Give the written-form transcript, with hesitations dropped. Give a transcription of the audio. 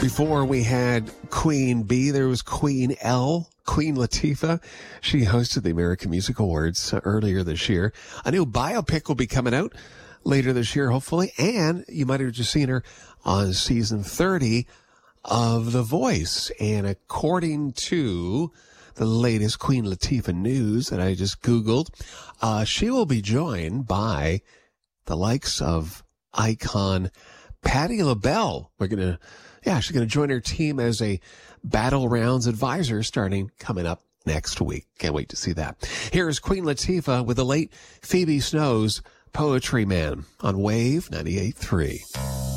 Before we had Queen B, there was Queen L, Queen Latifah. She hosted the American Music Awards earlier this year. A new biopic will be coming out later this year, hopefully. And you might have just seen her on season 30 of The Voice. And according to the latest Queen Latifah news that I just Googled, she will be joined by the likes of icon Patti LaBelle. She's going to join her team as a Battle Rounds advisor coming up next week. Can't wait to see that. Here is Queen Latifah with the late Phoebe Snow's Poetry Man on Wave 98.3.